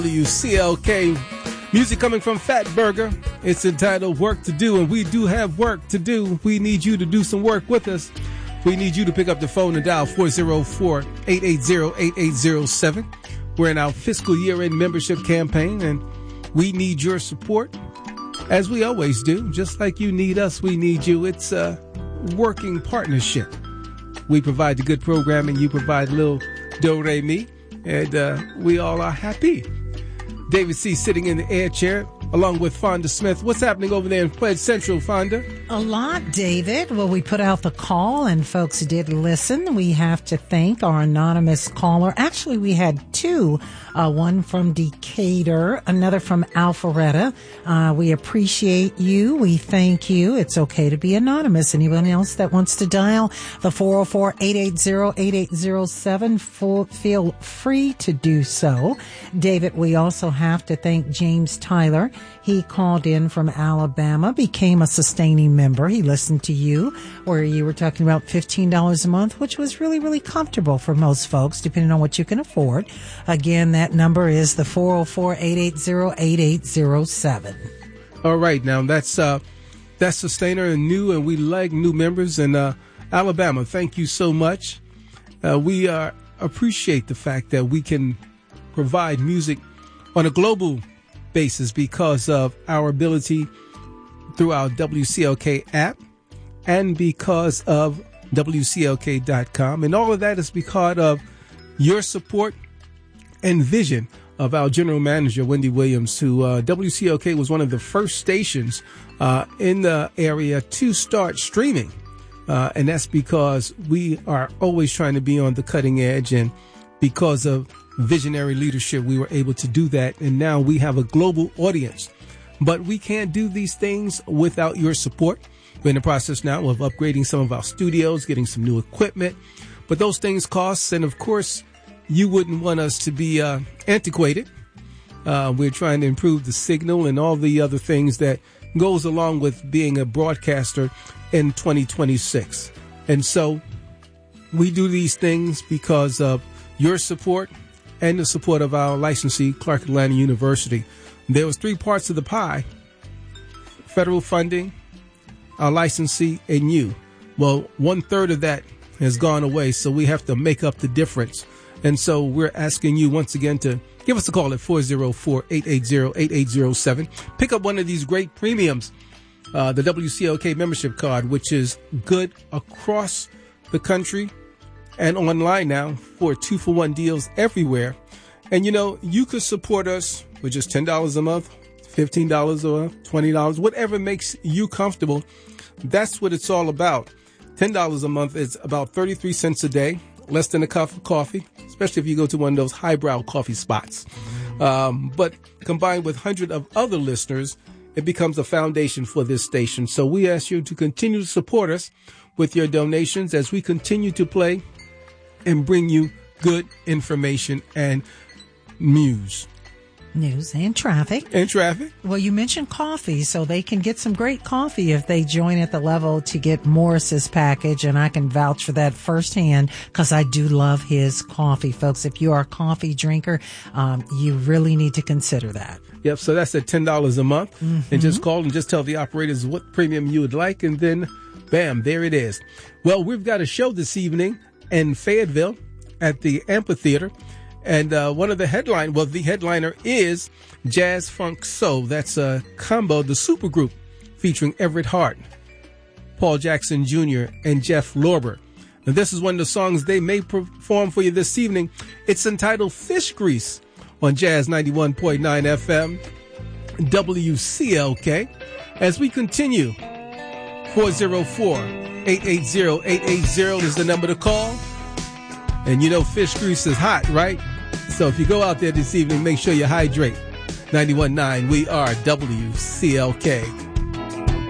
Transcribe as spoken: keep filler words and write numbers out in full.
W C L K. Music coming from Fat Burger. It's entitled Work to Do, and we do have work to do. We need you to do some work with us. We need you to pick up the phone and dial four oh four, eight eight zero, eight eight zero seven. We're in our fiscal year-end membership campaign, and we need your support, as we always do. Just like you need us, we need you. It's a working partnership. We provide the good programming, you provide a little do-re-mi, and uh, we all are happy. David C. sitting in the air chair, along with Fonda Smith. What's happening over there in Pledge Central, Fonda? A lot, David. Well, we put out the call, and folks did listen. We have to thank our anonymous caller. Actually, we had two. Uh, one from Decatur, another from Alpharetta. Uh, we appreciate you. We thank you. It's okay to be anonymous. Anyone else that wants to dial the four oh four, eight eight zero, eight eight zero seven, feel free to do so. David, we also have to thank James Tyler. He called in from Alabama, became a sustaining member. He listened to you where you were talking about fifteen dollars a month, which was really, really comfortable for most folks, depending on what you can afford. Again, that number is the four oh four, eight eight zero, eight eight zero seven. All right. Now, that's uh, that's Sustainer and new, and we like new members. And uh, Alabama, thank you so much. Uh, we uh, appreciate the fact that we can provide music on a global basis because of our ability through our W C L K app and because of W C L K dot com. And all of that is because of your support and vision of our general manager, Wendy Williams, who uh, W C L K was one of the first stations uh, in the area to start streaming. Uh, and that's because we are always trying to be on the cutting edge, and because of visionary leadership, we were able to do that. And now we have a global audience. But we can't do these things without your support. We're in the process now of upgrading some of our studios, getting some new equipment. But those things cost. And of course, you wouldn't want us to be uh, antiquated. Uh, we're trying to improve the signal and all the other things that goes along with being a broadcaster in twenty twenty-six. And so we do these things because of your support and the support of our licensee, Clark Atlanta University. There was three parts of the pie: federal funding, our licensee, and you. Well, one third of that has gone away, so we have to make up the difference. And so we're asking you once again to give us a call at four oh four, eight eight zero, eight eight zero seven. Pick up one of these great premiums, uh, the W C L K membership card, which is good across the country and online now for two-for-one deals everywhere. And, you know, you could support us with just ten dollars a month, fifteen dollars or twenty dollars, whatever makes you comfortable. That's what it's all about. ten dollars a month is about thirty-three cents a day, less than a cup of coffee, especially if you go to one of those highbrow coffee spots. Um, but combined with hundreds of other listeners, it becomes a foundation for this station. So we ask you to continue to support us with your donations as we continue to play and bring you good information and news. News and traffic. And traffic. Well, you mentioned coffee, so they can get some great coffee if they join at the level to get Morris's package, and I can vouch for that firsthand because I do love his coffee, folks. If you are a coffee drinker, um, you really need to consider that. Yep, so that's at ten dollars a month. Mm-hmm. And just call and just tell the operators what premium you would like, and then, bam, there it is. Well, we've got a show this evening in Fayetteville at the amphitheater. And uh, one of the headline, well, the headliner is Jazz Funk Soul. That's a combo, the supergroup featuring Everett Hart, Paul Jackson Junior, and Jeff Lorber. And this is one of the songs they may perform for you this evening. It's entitled Fish Grease on Jazz ninety-one point nine F M, W C L K. As we continue, four oh four, eight eight zero, eight eight zero is the number to call. And you know fish grease is hot, right? So if you go out there this evening, make sure you hydrate. ninety-one point nine, we are W C L K.